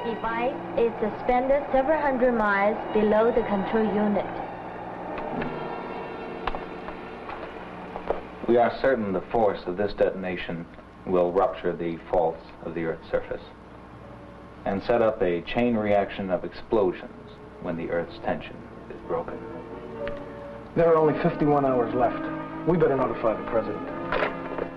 device is suspended several hundred miles below the control unit. We are certain the force of this detonation will rupture the faults of the Earth's surface and set up a chain reaction of explosions when the Earth's tension is broken. There are only 51 hours left. We better notify the President.